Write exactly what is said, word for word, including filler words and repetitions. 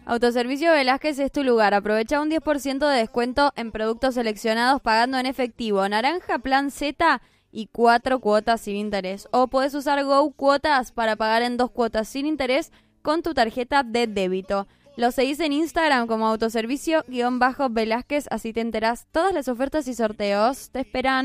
Autoservicio Velázquez es tu lugar. Aprovecha un diez por ciento de descuento en productos seleccionados pagando en efectivo. Naranja, Plan Z y cuatro cuotas sin interés. O puedes usar Go Cuotas para pagar en dos cuotas sin interés con tu tarjeta de débito. Lo seguís en Instagram como autoservicio-velázquez, así te enterás todas las ofertas y sorteos. Te esperan.